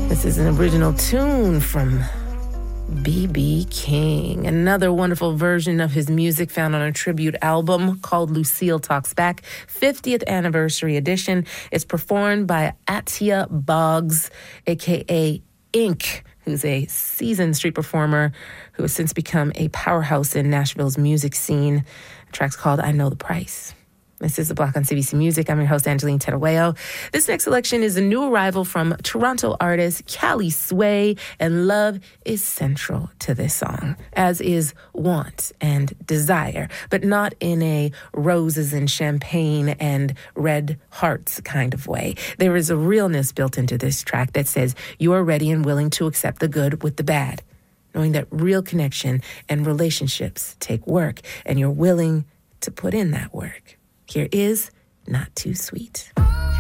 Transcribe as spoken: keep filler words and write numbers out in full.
This is an original tune from B B King. Another wonderful version of his music found on a tribute album called Lucille Talks Back, fiftieth Anniversary Edition. It's performed by Atia Boggs, a k a. Ink, who's a seasoned street performer who has since become a powerhouse in Nashville's music scene. The track's called I Know the Price. This is The Block on C B C Music. I'm your host, Angeline Tedaweo. This next selection is a new arrival from Toronto artist Cali Sway, and love is central to this song, as is want and desire, but not in a roses and champagne and red hearts kind of way. There is a realness built into this track that says you are ready and willing to accept the good with the bad, knowing that real connection and relationships take work, and you're willing to put in that work. Here is Not Too Sweet.